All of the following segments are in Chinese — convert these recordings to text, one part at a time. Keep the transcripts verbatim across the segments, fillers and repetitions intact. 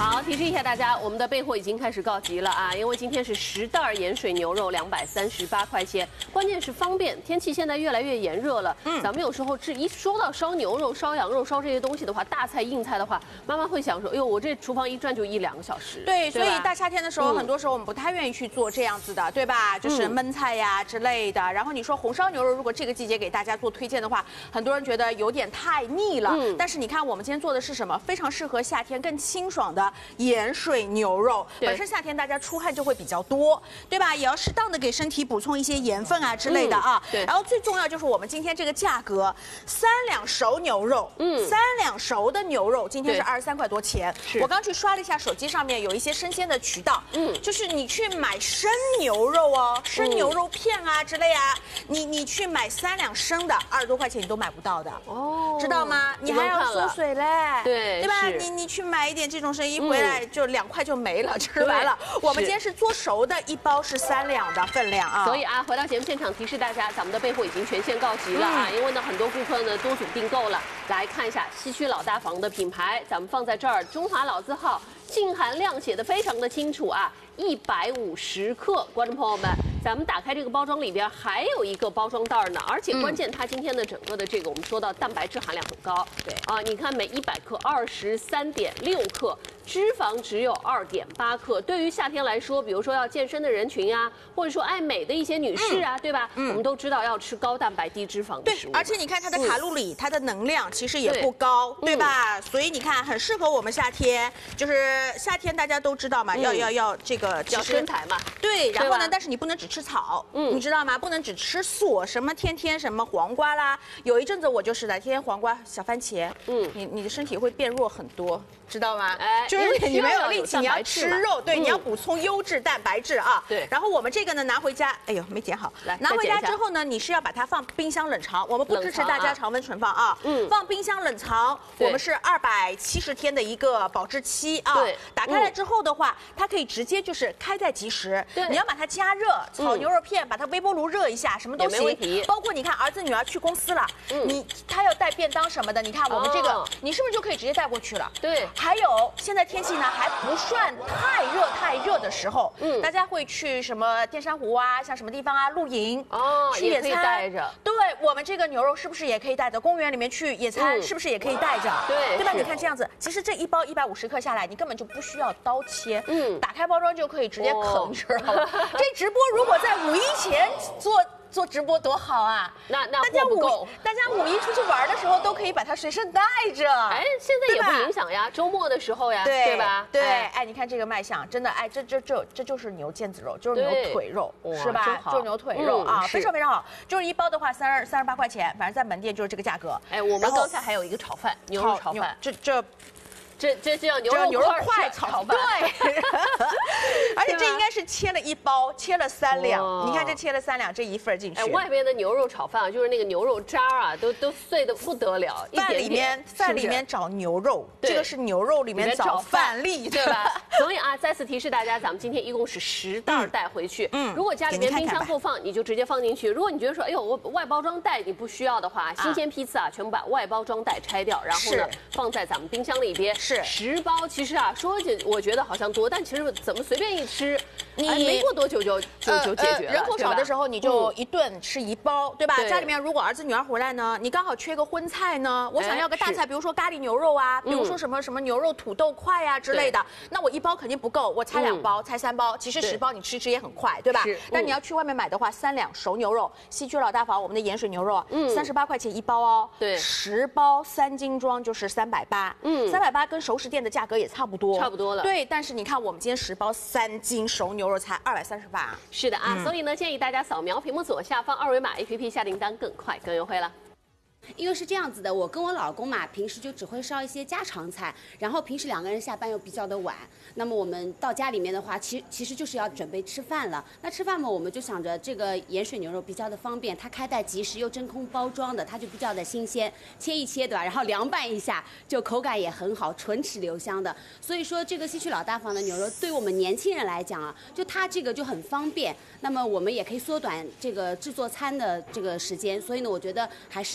好，提示一下大家，我们的备货已经开始告急了啊！因为今天是十袋盐水牛肉，两百三十八块钱。关键是方便，天气现在越来越炎热了。嗯，咱们有时候这一说到烧牛肉、烧羊肉、烧这些东西的话，大菜硬菜的话，妈妈会想说，哎呦，我这厨房一转就一两个小时。 对，所以大夏天的时候，嗯、很多时候我们不太愿意去做这样子的，对吧？就是焖菜呀之类的。然后你说红烧牛肉，如果这个季节给大家做推荐的话，很多人觉得有点太腻了。嗯，但是你看我们今天做的是什么？非常适合夏天更清爽的盐水牛肉。本身夏天大家出汗就会比较多，对吧？也要适当的给身体补充一些盐分啊之类的啊。嗯、对。然后最重要就是我们今天这个价格，三两熟牛肉，嗯，三两熟的牛肉今天是二十三块多钱。我刚去刷了一下手机上面有一些生鲜的渠道，嗯，就是你去买生牛肉哦，生牛肉片啊之类啊，你你去买三两生的二十多块钱你都买不到的哦，知道吗？你还要缩水嘞，对对吧？你你去买一点这种生一回来就两块就没了，吃完了。我们今天是做熟的，一包是三两的分量啊。 所以啊，回到节目现场提示大家，咱们的备货已经全线告急了啊，因为呢很多顾客呢多组订购了。来看一下西区老大房的品牌，咱们放在这儿，中华老字号，净含量写的非常的清楚啊。一百五十克，观众朋友们，咱们打开这个包装里边还有一个包装袋呢，而且关键它今天的整个的这个我们说到蛋白质含量很高，对啊，你看每一百克二十三点六克，脂肪只有二点八克。对于夏天来说，比如说要健身的人群啊，或者说爱美的一些女士啊，嗯、对吧？嗯、我们都知道要吃高蛋白低脂肪的食物。 对，而且你看它的卡路里、嗯、它的能量其实也不高，对, 对吧？嗯、所以你看很适合我们夏天，就是夏天大家都知道嘛，嗯、要要要这个。 要身材嘛， 对，然后呢，但是你不能只吃草，嗯，你知道吗？不能只吃素，什么天天什么黄瓜啦，有一阵子我就是的，天天黄瓜、小番茄，嗯，你你的身体会变弱很多，知道吗？哎，就是你没有力气，你要吃肉，对，你要补充优质蛋白质啊。对，然后我们这个呢拿回家，哎呦没剪好，来拿回家之后呢，你是要把它放冰箱冷藏，我们不支持大家常温存放啊，嗯，放冰箱冷藏，我们是二百七十天的一个保质期啊。对，打开来之后的话，它可以直接就是开在即食，你要把它加热，炒牛肉片，把它微波炉热一下，什么都行。包括你看儿子女儿去公司了，你他要带便当什么的，你看我们这个，你是不是就可以直接带过去了？对。还有现在天气呢还不算太热太热的时候，嗯，大家会去什么淀山湖啊，像什么地方啊露营哦，吃野餐带着。对，我们这个牛肉是不是也可以带着？公园里面去野餐是不是也可以带着？对，对吧？你看这样子，其实这一包一百五十克下来，你根本就不需要刀切，嗯，打开包装就可以直接啃，知道吗？这直播如果在五一前做做直播多好啊！ 那那货不够， 大家五一出去玩的时候都可以把它随身带着。 哎，现在也不影响呀，周末的时候呀，对吧？ 对，哎，你看这个卖相，真的，哎，这这这这就是牛腱子肉，就是牛腿肉，是吧？就是牛腿肉啊，非常非常好。就是一包的话，三十三十八块钱，反正在门店就是这个价格。 哎，我们刚才还有一个炒饭，牛肉炒饭， 这这。 这这叫牛肉牛肉块炒饭，对，而且这应该是切了一包，切了三两。你看这切了三两，这一份进去。 哎，外边的牛肉炒饭啊，就是那个牛肉渣啊，都都碎的不得了。 饭里面饭里面找牛肉，这个是牛肉里面找饭粒， 对吧？所以啊，再次提示大家，咱们今天一共是十袋带回去。嗯，如果家里面冰箱后放，你就直接放进去。如果你觉得说，哎呦，我外包装袋你不需要的话，新鲜批次啊，全部把外包装袋拆掉，然后呢放在咱们冰箱里边。是十包，其实啊，说起我觉得好像多，但其实怎么随便一吃，你没过多久就就就解决了。 人口少的时候，你就一顿吃一包，对吧？家里面如果儿子女儿回来呢，你刚好缺个荤菜呢，我想要个大菜，比如说咖喱牛肉啊，比如说什么什么牛肉土豆块啊之类的，那我一包肯定不够，我拆两包，拆三包，其实十包你吃吃也很快，对吧？但你要去外面买的话，三两熟牛肉，西区老大房我们的盐水牛肉，嗯，三十八块钱一包哦，对，十包三斤装就是三百八，嗯，三百八跟熟食店的价格也差不多， 差不多了。 对，但是你看我们今天十包三斤熟牛肉才二百三十八。 是的啊，嗯、所以呢，建议大家扫描屏幕左下方二维码 A P P 下订单，更快更优惠了。 因为是这样子的，我跟我老公嘛，平时就只会烧一些家常菜，然后平时两个人下班又比较的晚，那么我们到家里面的话，其其实就是要准备吃饭了。那吃饭嘛，我们就想着这个盐水牛肉比较的方便，它开袋即食又真空包装的，它就比较的新鲜，切一切对吧？然后凉拌一下，就口感也很好，唇齿留香的。所以说这个西区老大房的牛肉，对我们年轻人来讲啊，就它这个就很方便。那么我们也可以缩短这个制作餐的这个时间，所以呢，我觉得还是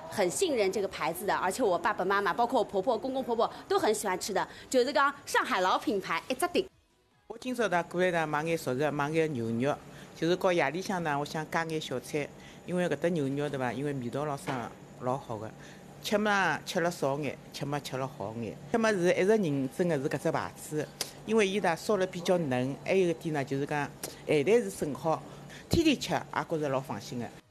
很信任这个牌子的，而且我爸爸妈妈，包括我婆婆、公公婆婆都很喜欢吃的，就是讲上海老品牌一只顶。 我今朝呢过来呢买眼熟食，买眼牛肉，就是搞夜里向呢，我想加眼小菜，因为搿搭牛肉对伐？因为味道老啥老好的。 吃嘛吃了少眼，吃嘛吃了好眼。吃嘛是一直认证的是搿只牌子，因为伊呢烧了比较嫩，还有一点呢就是讲咸淡是正好，天天吃也觉着老放心的。